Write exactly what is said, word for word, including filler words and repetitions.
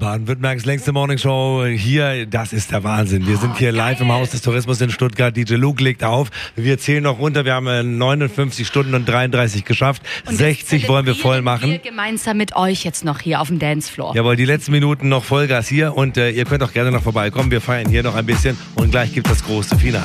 Baden-Württembergs längste Morningshow hier, das ist der Wahnsinn. Wir sind hier live im Haus des Tourismus in Stuttgart. D J Luke legt auf. Wir zählen noch runter. Wir haben neunundfünfzig Stunden und dreiunddreißig geschafft. Und sechzig wollen wir voll machen. Wir gemeinsam mit euch jetzt noch hier auf dem Dancefloor. Jawohl, die letzten Minuten noch Vollgas hier und äh, ihr könnt auch gerne noch vorbeikommen. Wir feiern hier noch ein bisschen und gleich gibt es das große Finale.